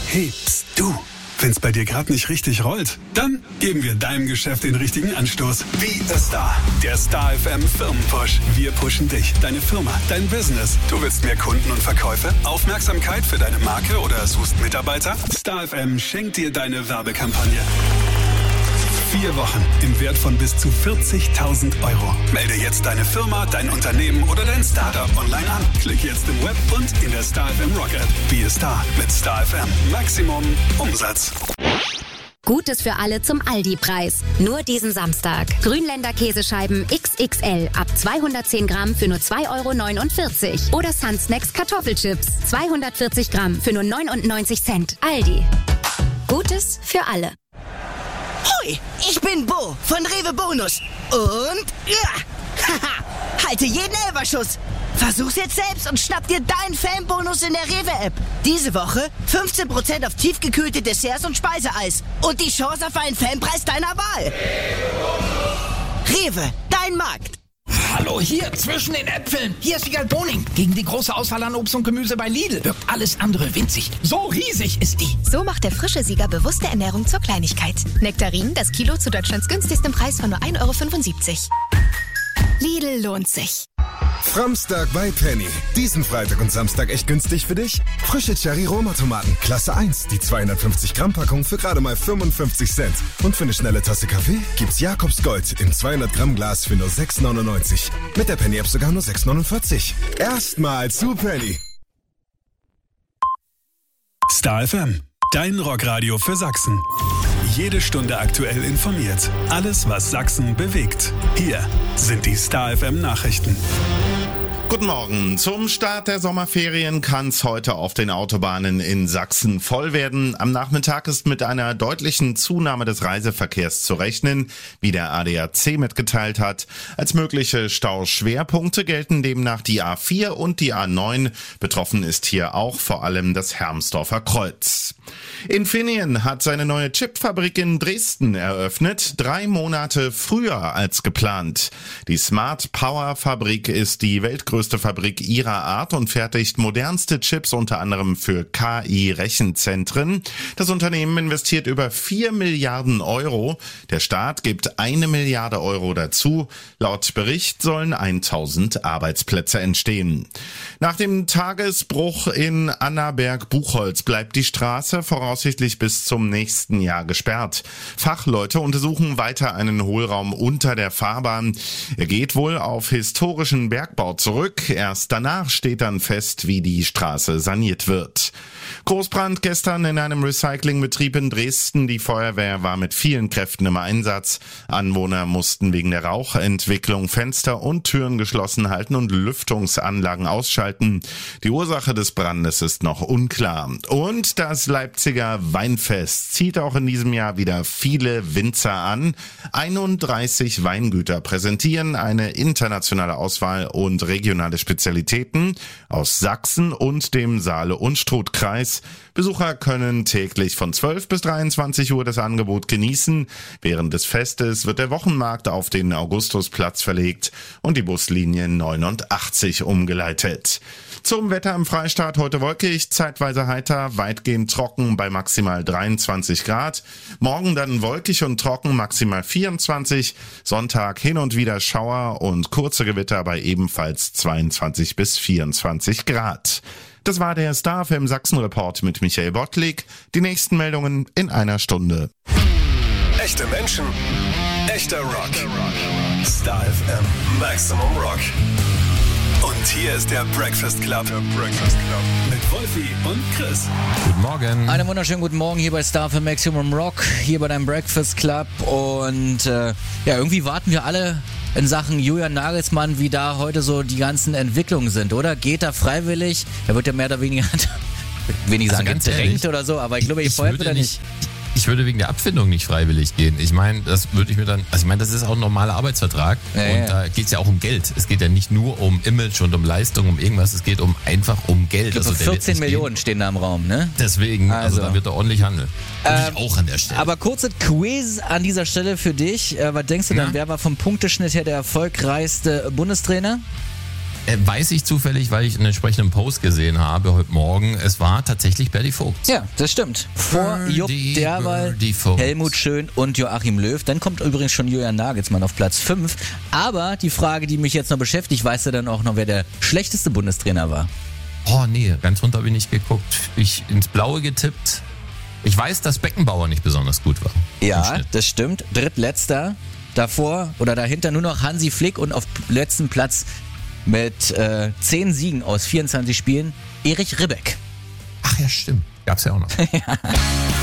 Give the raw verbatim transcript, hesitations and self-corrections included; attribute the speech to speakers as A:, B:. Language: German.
A: Hey, pst, du. Wenn's bei dir gerade nicht richtig rollt, dann geben wir deinem Geschäft den richtigen Anstoß. Be a Star. Der Star F M Firmenpush. Wir pushen dich, deine Firma, dein Business. Du willst mehr Kunden und Verkäufe, Aufmerksamkeit für deine Marke oder suchst Mitarbeiter? Star F M schenkt dir deine Werbekampagne. Vier Wochen im Wert von bis zu vierzigtausend Euro. Melde jetzt deine Firma, dein Unternehmen oder dein Startup online an. Klick jetzt im Web und in der Star F M Rock App. Be a Star mit Star F M. Maximum Umsatz.
B: Gutes für alle zum Aldi-Preis. Nur diesen Samstag. Grünländer Käsescheiben X X L ab zweihundertzehn Gramm für nur zwei Euro neunundvierzig. Oder Sunsnacks Kartoffelchips zweihundertvierzig Gramm für nur neunundneunzig Cent. Aldi. Gutes für alle.
C: Hoi, ich bin Bo von Rewe Bonus. Und ja, haha, halte jeden Elferschuss. Versuch's jetzt selbst und schnapp dir deinen Fanbonus in der Rewe-App. Diese Woche fünfzehn Prozent auf tiefgekühlte Desserts und Speiseeis. Und die Chance auf einen Fanpreis deiner Wahl. Rewe, dein Markt.
D: Hallo, hier zwischen den Äpfeln. Hier ist Siegal Boning. Gegen die große Auswahl an Obst und Gemüse bei Lidl wirkt alles andere winzig. So riesig ist die.
E: So macht der frische Sieger bewusste Ernährung zur Kleinigkeit. Nektarin, das Kilo zu Deutschlands günstigstem Preis von nur ein Euro fünfundsiebzig. Lidl lohnt sich.
F: Framstag bei Penny. Diesen Freitag und Samstag echt günstig für dich? Frische Cherry-Roma-Tomaten, Klasse eins. Die zweihundertfünfzig Gramm Packung für gerade mal fünfundfünfzig Cent. Und für eine schnelle Tasse Kaffee gibt's Jakobs Gold im zweihundert Gramm Glas für nur sechs neunundneunzig. Mit der Penny-App sogar nur sechs neunundvierzig. Erstmal zu Penny.
A: Star F M. Dein Rockradio für Sachsen. Jede Stunde aktuell informiert. Alles, was Sachsen bewegt. Hier sind die Star F M Nachrichten.
G: Guten Morgen. Zum Start der Sommerferien kann es heute auf den Autobahnen in Sachsen voll werden. Am Nachmittag ist mit einer deutlichen Zunahme des Reiseverkehrs zu rechnen, wie der A D A C mitgeteilt hat. Als mögliche Stauschwerpunkte gelten demnach die A vier und die A neun. Betroffen ist hier auch vor allem das Hermsdorfer Kreuz. Infineon hat seine neue Chipfabrik in Dresden eröffnet, drei Monate früher als geplant. Die Smart Power Fabrik ist die weltgrößte Fabrik ihrer Art und fertigt modernste Chips unter anderem für K I-Rechenzentren. Das Unternehmen investiert über vier Milliarden Euro. Der Staat gibt eine Milliarde Euro dazu. Laut Bericht sollen tausend Arbeitsplätze entstehen. Nach dem Tagesbruch in Annaberg-Buchholz bleibt die Straße voraussichtlich bis zum nächsten Jahr gesperrt. Fachleute untersuchen weiter einen Hohlraum unter der Fahrbahn. Er geht wohl auf historischen Bergbau zurück. Erst danach steht dann fest, wie die Straße saniert wird. Großbrand gestern in einem Recyclingbetrieb in Dresden. Die Feuerwehr war mit vielen Kräften im Einsatz. Anwohner mussten wegen der Rauchentwicklung Fenster und Türen geschlossen halten und Lüftungsanlagen ausschalten. Die Ursache des Brandes ist noch unklar. Und das Leipziger Weinfest zieht auch in diesem Jahr wieder viele Winzer an. einunddreißig Weingüter präsentieren eine internationale Auswahl und regionale Spezialitäten aus Sachsen und dem Saale- und Struth-Kreis. Besucher können täglich von zwölf bis dreiundzwanzig Uhr das Angebot genießen. Während des Festes wird der Wochenmarkt auf den Augustusplatz verlegt und die Buslinie neunundachtzig umgeleitet. Zum Wetter im Freistaat: heute wolkig, zeitweise heiter, weitgehend trocken bei maximal dreiundzwanzig Grad. Morgen dann wolkig und trocken, maximal vierundzwanzig. Sonntag hin und wieder Schauer und kurze Gewitter bei ebenfalls zweiundzwanzig bis vierundzwanzig Grad. Das war der Star F M Sachsen-Report mit Michael Bottlik. Die nächsten Meldungen in einer Stunde.
A: Echte Menschen, echter Rock. Star F M Maximum Rock. Und hier ist der Breakfast Club. Der Breakfast Club. Mit Wolfi und Chris.
H: Guten Morgen.
I: Einen wunderschönen guten Morgen hier bei Star F M Maximum Rock, hier bei deinem Breakfast Club. Und äh, ja, irgendwie warten wir alle in Sachen Julian Nagelsmann, wie da heute so die ganzen Entwicklungen sind, oder? Geht er freiwillig? Er wird ja mehr oder weniger, wenig sagen,
H: also
I: gedrängt oder so, aber ich glaube, ich vorher wird er nicht...
H: Ich würde wegen der Abfindung nicht freiwillig gehen. Ich meine, das würde ich mir dann, also ich meine, das ist auch ein normaler Arbeitsvertrag
I: ja,
H: und
I: ja.
H: da geht es ja auch um Geld. Es geht ja nicht nur um Image und um Leistung, um irgendwas, es geht um einfach um Geld.
I: Also
H: also
I: vierzehn Millionen stehen da im Raum, ne?
H: Deswegen, also,
I: also
H: da wird er ordentlich handeln. Und
I: ähm,
H: ich auch an der Stelle.
I: Aber kurze Quiz an dieser Stelle für dich. Äh, was denkst du
H: Na?
I: denn, wer war vom Punkteschnitt her der erfolgreichste Bundestrainer?
H: äh, weiß ich zufällig, weil ich einen entsprechenden Post gesehen habe heute Morgen. Es war tatsächlich Berdi Vogt.
I: Ja, das stimmt. Vor Jupp Derwal, Helmut Schön und Joachim Löw. Dann kommt übrigens schon Julian Nagelsmann auf Platz fünf. Aber die Frage, die mich jetzt noch beschäftigt, weißt du dann auch noch, wer der schlechteste Bundestrainer war?
H: Oh nee, ganz runter bin ich geguckt. Ich ins Blaue getippt. Ich weiß, dass Beckenbauer nicht besonders gut war.
I: Ja, das stimmt. Drittletzter. Davor oder dahinter nur noch Hansi Flick und auf letzten Platz mit äh, zehn Siegen aus vierundzwanzig Spielen Erich Ribbeck.
H: Ach ja, stimmt. Gab's ja auch noch.